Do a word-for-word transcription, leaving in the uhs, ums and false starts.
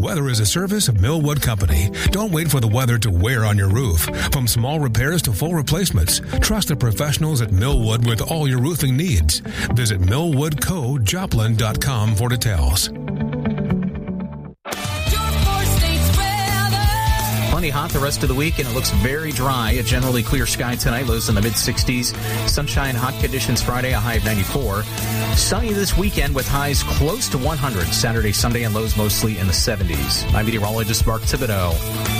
Weather is a service of Millwood Company. Don't wait for the weather to wear on your roof. From small repairs to full replacements, trust the professionals at Millwood with all your roofing needs. Visit millwood co joplin dot com for details. Plenty hot the rest of the week, and it looks very dry. A generally clear sky tonight, lows in the mid-sixties. Sunshine, hot conditions Friday, a high of ninety-four. Sunny this weekend with highs close to one hundred. Saturday, Sunday, and lows mostly in the seventies. I'm meteorologist Mark Thibodeau.